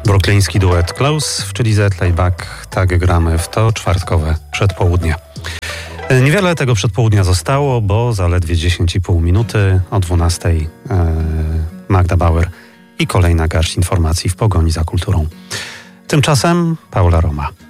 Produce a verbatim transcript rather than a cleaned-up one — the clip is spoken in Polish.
Brooklyński duet Close w Chili Z Layback. Tak gramy w to czwartkowe przedpołudnie. Niewiele tego przedpołudnia zostało, bo zaledwie dziesięć i pół minuty o dwunastej e, Magda Bauer i kolejna garść informacji w pogoni za kulturą. Tymczasem Paula Roma.